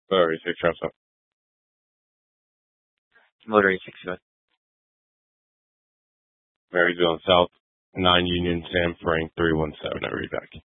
Motor 86 Trump. Motor 86, go ahead. Marysville and South, 9 Union, Sam Frank, 317. I'll read back.